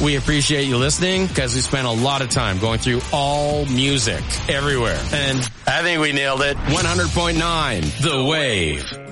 We appreciate you listening because we spent a lot of time going through all music everywhere. And I think we nailed it. 100.9 The Wave.